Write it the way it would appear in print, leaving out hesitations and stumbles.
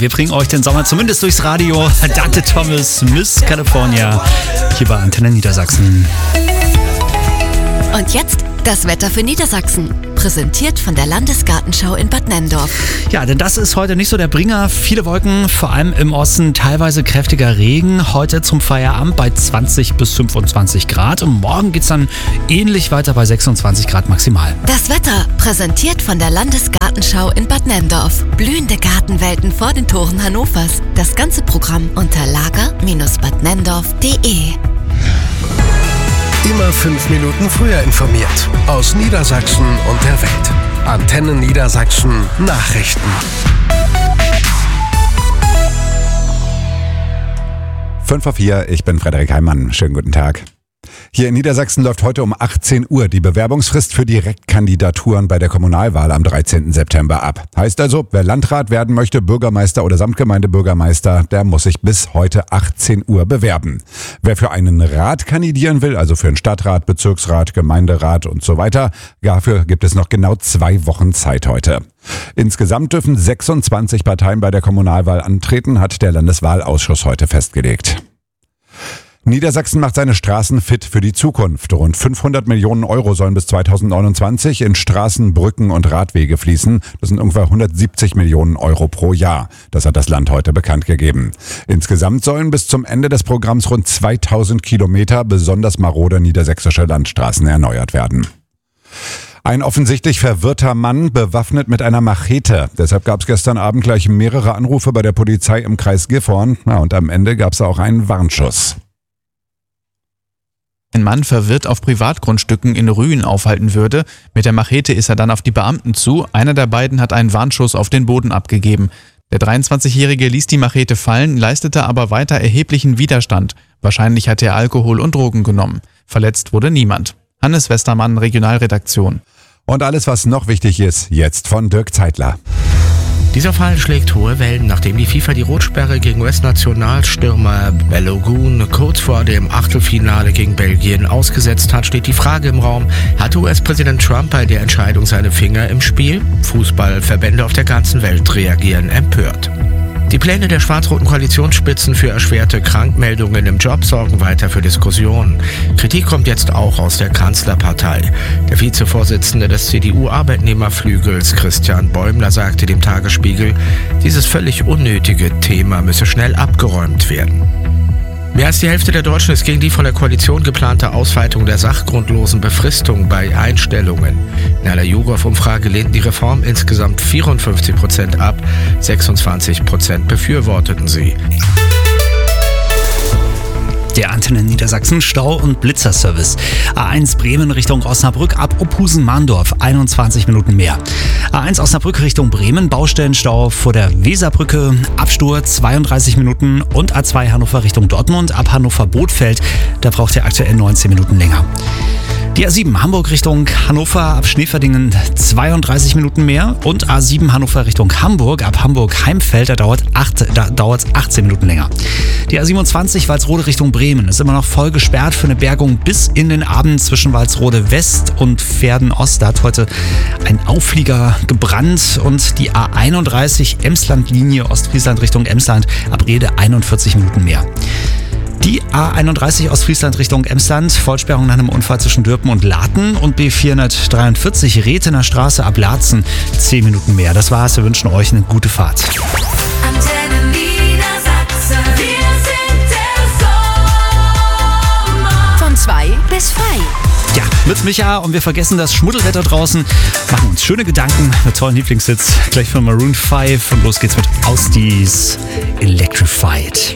wir bringen euch den Sommer zumindest durchs Radio. Dante Thomas, Miss California, hier bei Antenne Niedersachsen. Und jetzt das Wetter für Niedersachsen. Präsentiert von der Landesgartenschau in Bad Nenndorf. Ja, denn das ist heute nicht so der Bringer. Viele Wolken, vor allem im Osten, teilweise kräftiger Regen. Heute zum Feierabend bei 20 bis 25 Grad. Und morgen geht's dann ähnlich weiter bei 26 Grad maximal. Das Wetter, präsentiert von der Landesgartenschau in Bad Nenndorf. Blühende Gartenwelten vor den Toren Hannovers. Das ganze Programm unter lager-badnenndorf.de. Immer 5 Minuten früher informiert. Aus Niedersachsen und der Welt. Antenne Niedersachsen Nachrichten. Fünf vor 4, ich bin Frederik Heimann. Schönen guten Tag. Hier in Niedersachsen läuft heute um 18 Uhr die Bewerbungsfrist für Direktkandidaturen bei der Kommunalwahl am 13. September ab. Heißt also, wer Landrat werden möchte, Bürgermeister oder Samtgemeindebürgermeister, der muss sich bis heute 18 Uhr bewerben. Wer für einen Rat kandidieren will, also für einen Stadtrat, Bezirksrat, Gemeinderat und so weiter, dafür gibt es noch genau 2 Wochen Zeit heute. Insgesamt dürfen 26 Parteien bei der Kommunalwahl antreten, hat der Landeswahlausschuss heute festgelegt. Niedersachsen macht seine Straßen fit für die Zukunft. Rund 500 Millionen Euro sollen bis 2029 in Straßen, Brücken und Radwege fließen. Das sind ungefähr 170 Millionen Euro pro Jahr. Das hat das Land heute bekannt gegeben. Insgesamt sollen bis zum Ende des Programms rund 2000 Kilometer besonders marode niedersächsische Landstraßen erneuert werden. Ein offensichtlich verwirrter Mann, bewaffnet mit einer Machete. Deshalb gab es gestern Abend gleich mehrere Anrufe bei der Polizei im Kreis Gifhorn. Und am Ende gab es auch einen Warnschuss. Ein Mann verwirrt auf Privatgrundstücken in Rühen aufhalten würde. Mit der Machete ist er dann auf die Beamten zu. Einer der beiden hat einen Warnschuss auf den Boden abgegeben. Der 23-Jährige ließ die Machete fallen, leistete aber weiter erheblichen Widerstand. Wahrscheinlich hat er Alkohol und Drogen genommen. Verletzt wurde niemand. Hannes Westermann, Regionalredaktion. Und alles, was noch wichtig ist, jetzt von Dirk Zeitler. Dieser Fall schlägt hohe Wellen, nachdem die FIFA die Rotsperre gegen US-Nationalstürmer Balogun kurz vor dem Achtelfinale gegen Belgien ausgesetzt hat, steht die Frage im Raum, hat US-Präsident Trump bei der Entscheidung seine Finger im Spiel? Fußballverbände auf der ganzen Welt reagieren empört. Die Pläne der schwarz-roten Koalitionsspitzen für erschwerte Krankmeldungen im Job sorgen weiter für Diskussionen. Kritik kommt jetzt auch aus der Kanzlerpartei. Der Vizevorsitzende des CDU-Arbeitnehmerflügels, Christian Bäumler, sagte dem Tagesspiegel, dieses völlig unnötige Thema müsse schnell abgeräumt werden. Mehr als die Hälfte der Deutschen ist gegen die von der Koalition geplante Ausweitung der sachgrundlosen Befristung bei Einstellungen. In einer YouGov-Umfrage lehnten die Reform insgesamt 54% ab, 26% befürworteten sie. Der Antenne Niedersachsen Stau- und Blitzerservice. A1 Bremen Richtung Osnabrück ab Opusen-Mahndorf, 21 Minuten mehr. A1 Osnabrück Richtung Bremen, Baustellenstau vor der Weserbrücke, Absturz 32 Minuten und A2 Hannover Richtung Dortmund ab Hannover-Bothfeld, da braucht ihr aktuell 19 Minuten länger. Die A7 Hamburg Richtung Hannover ab Schneeverdingen 32 Minuten mehr und A7 Hannover Richtung Hamburg ab Hamburg-Heimfeld, da dauert es 18 Minuten länger. Die A27 Walsrode Richtung Bremen ist immer noch voll gesperrt für eine Bergung bis in den Abend zwischen Walsrode West und Verden Ost. Da hat heute ein Aufflieger gebrannt und die A31 Emsland-Linie Ostfriesland Richtung Emsland ab Rede 41 Minuten mehr. Die A31 Ostfriesland Richtung Emsland, Vollsperrung nach einem Unfall zwischen Dürpen und Laten und B443 Rethener Straße ab Laatzen 10 Minuten mehr. Das war's, wir wünschen euch eine gute Fahrt. Antenne Niedersachsen, wir sind der Sommer. Von 2 bis 5. Ja, mit Micha und wir vergessen das Schmuddelwetter draußen, machen uns schöne Gedanken mit tollen Lieblingshits. Gleich von Maroon 5 und los geht's mit Austies Electrified.